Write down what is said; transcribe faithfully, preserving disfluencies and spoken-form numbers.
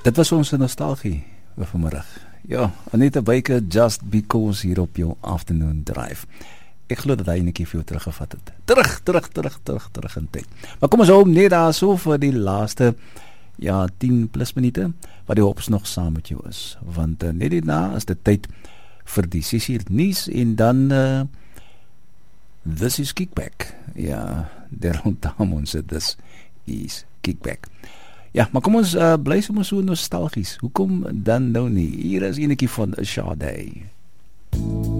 Dit was ons nostalgie vir vanmiddag. Ja, Anita Baker, Just Because hier op jou Afternoon Drive. Ek glo dat hy net vir jou teruggevat het. Terug, terug, terug, terug, terug in tyd. Maar kom ons hou net daar so vir die laaste ja, tien plus minute, wat die hops nog saam met jou is. Want uh, net hierna is dit tyd vir die ses uur nuus en dan uh, This is Kickback. Ja, der onthou ons het This is Kickback. Ja, maar kom ons uh, bly sommer so nostalgies. Hoekom dan nou nie? Hier is enetjie van Sade.